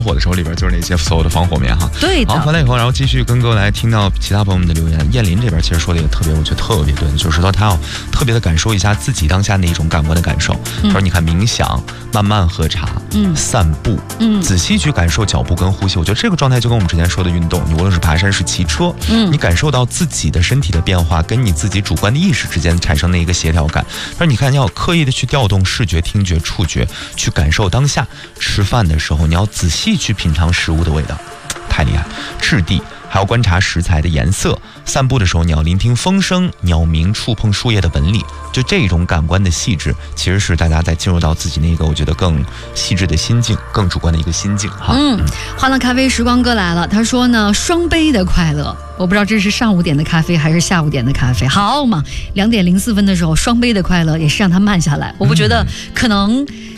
火的时候里边就是那些所有的防火棉哈。 对的。 好，回来以后，然后继续跟各位来听到其他朋友们的留言。燕林这边其实说的也特别，我觉得特别对，就是说他要特别的感受一下自己当下的一种感官的感受。他说你看冥想、慢慢喝茶、散步、仔细去感受脚步跟呼吸。我觉得这个状态就跟我们之前说的运动，你无论是爬山是骑车，你感受到自己的身体的变化，跟你自己主观的意识之间产生的一个协调感。他说你看，你要刻意的去调动视觉、听觉、触觉，去感受当下。吃饭的时候，你要仔细去品尝食物的味道，太厉害。质地，还要观察食材的颜色。散步的时候，你要聆听风声、鸟鸣、触碰树叶的纹理。就这种感官的细致，其实是大家在进入到自己那个我觉得更细致的心境、更主观的一个心境哈。 欢乐咖啡时光哥来了，他说呢，双杯的快乐。我不知道这是上午点的咖啡还是下午点的咖啡。好嘛，2点04分的时候，双杯的快乐也是让他慢下来。我不觉得可能